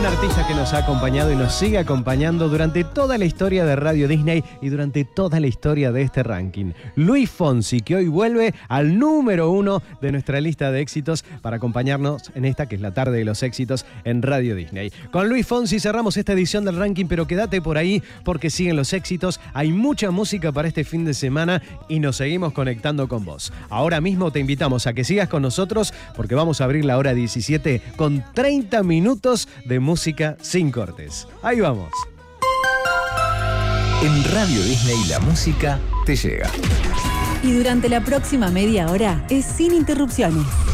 Un artista que nos ha acompañado y nos sigue acompañando durante toda la historia de Radio Disney y durante toda la historia de este ranking. Luis Fonsi, que hoy vuelve al número 1 de nuestra lista de éxitos para acompañarnos en esta que es la tarde de los éxitos en Radio Disney. Con Luis Fonsi cerramos esta edición del ranking, pero quédate por ahí porque siguen los éxitos. Hay mucha música para este fin de semana y nos seguimos conectando con vos. Ahora mismo te invitamos a que sigas con nosotros porque vamos a abrir la hora 17 con 30 minutos de música sin cortes. Ahí vamos. En Radio Disney la música te llega. Y durante la próxima media hora es sin interrupciones.